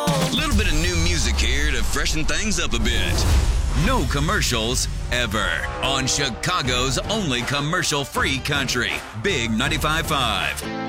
A little bit of new music here to freshen things up a bit. No commercials ever on Chicago's only commercial-free country, Big 95.5.